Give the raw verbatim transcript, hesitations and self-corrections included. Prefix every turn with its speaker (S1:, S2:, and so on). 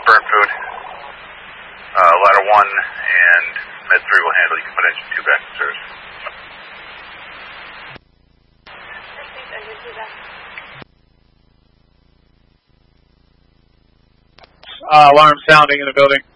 S1: burn food. Uh, ladder one and med three will handle. You can put engine two back in service.
S2: Uh, alarm sounding in the building.